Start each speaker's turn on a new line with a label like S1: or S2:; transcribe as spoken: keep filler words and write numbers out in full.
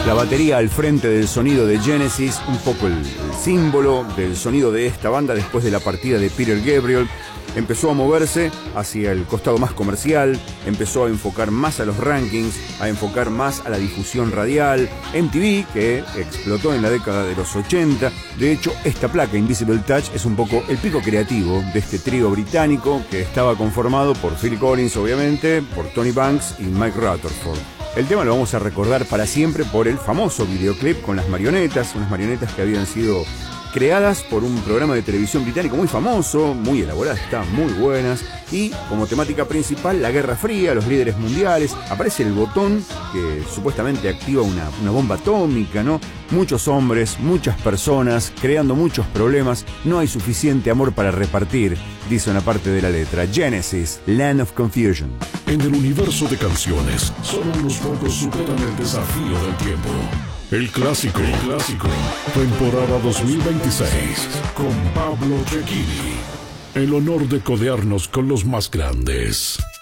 S1: La batería al frente del sonido de Genesis, un poco el, el símbolo del sonido de esta banda después de la partida de Peter Gabriel. Empezó a moverse hacia el costado más comercial, empezó a enfocar más a los rankings, a enfocar más a la difusión radial. M T V, que explotó en la década de los ochenta. De hecho, esta placa Invisible Touch es un poco el pico creativo de este trío británico que estaba conformado por Phil Collins, obviamente, por Tony Banks y Mike Rutherford. El tema lo vamos a recordar para siempre por el famoso videoclip con las marionetas, unas marionetas que habían sido creadas por un programa de televisión británico muy famoso, muy elaboradas, estaban muy buenas, y como temática principal la Guerra Fría, los líderes mundiales. Aparece el botón que supuestamente activa una, una bomba atómica, ¿no? Muchos hombres, muchas personas, creando muchos problemas, no hay suficiente amor para repartir, dice una parte de la letra. Genesis, Land of Confusion.
S2: En el universo de canciones, solo unos pocos superan el desafío del tiempo. El clásico, el clásico, temporada dos mil veintiséis, con Pablo Cecchini. El honor de codearnos con los más grandes.